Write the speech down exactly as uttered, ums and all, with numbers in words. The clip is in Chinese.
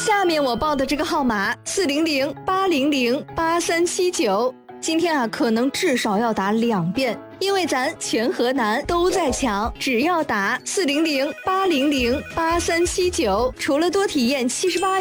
下面我报的这个号码四零零八零零八三七九，今天啊可能至少要打两遍，因为咱全河南都在抢，只要打四零零八零零八三七九，除了多体验七十八